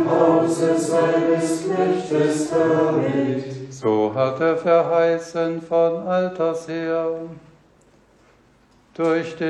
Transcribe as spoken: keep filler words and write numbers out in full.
Hause seines Knechtes David. So hat er verheißen von alters her. Durch den